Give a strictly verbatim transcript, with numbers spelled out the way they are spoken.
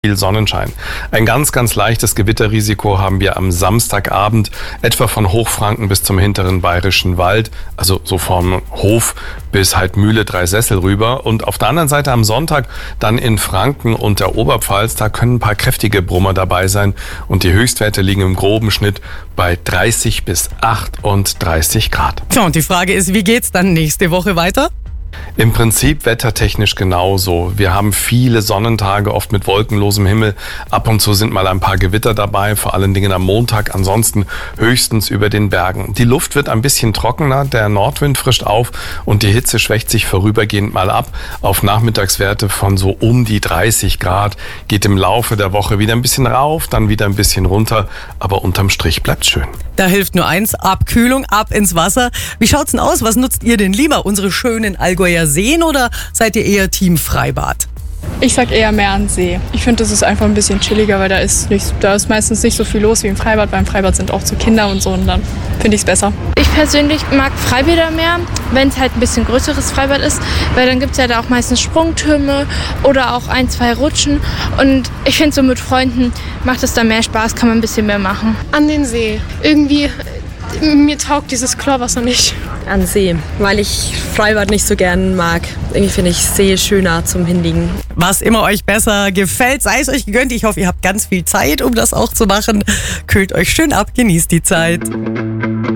Viel Sonnenschein. Ein ganz, ganz leichtes Gewitterrisiko haben wir am Samstagabend, etwa von Hochfranken bis zum hinteren Bayerischen Wald, also so vom Hof bis halt Mühle Dreisessel rüber. Und auf der anderen Seite am Sonntag dann in Franken und der Oberpfalz, da können ein paar kräftige Brummer dabei sein. Und die Höchstwerte liegen im groben Schnitt bei dreißig bis achtunddreißig Grad. Tja, und die Frage ist, wie geht's dann nächste Woche weiter? Im Prinzip wettertechnisch genauso. Wir haben viele Sonnentage, oft mit wolkenlosem Himmel. Ab und zu sind mal ein paar Gewitter dabei, vor allen Dingen am Montag, ansonsten höchstens über den Bergen. Die Luft wird ein bisschen trockener, der Nordwind frischt auf und die Hitze schwächt sich vorübergehend mal ab auf Nachmittagswerte von so um die dreißig Grad. Geht im Laufe der Woche wieder ein bisschen rauf, dann wieder ein bisschen runter, aber unterm Strich bleibt's schön. Da hilft nur eins, Abkühlung, ab ins Wasser. Wie schaut's denn aus? Was nutzt ihr denn lieber? Unsere schönen Allgäuer Seen oder seid ihr eher Team Freibad? Ich sag eher mehr an See. Ich finde, das ist einfach ein bisschen chilliger, weil da ist, nicht, da ist meistens nicht so viel los wie im Freibad. Beim Freibad sind auch so Kinder und so und dann finde ich es besser. Ich persönlich mag Freibäder mehr, wenn es halt ein bisschen größeres Freibad ist, weil dann gibt es ja da auch meistens Sprungtürme oder auch ein, zwei Rutschen. Und ich finde, so mit Freunden macht es da mehr Spaß, kann man ein bisschen mehr machen. An den See. Irgendwie, mir taugt dieses Chlorwasser nicht. An See, weil ich Freibad nicht so gern mag. Irgendwie finde ich See schöner zum Hinliegen. Was immer euch besser gefällt, sei es euch gegönnt. Ich hoffe, ihr habt ganz viel Zeit, um das auch zu machen. Kühlt euch schön ab, genießt die Zeit.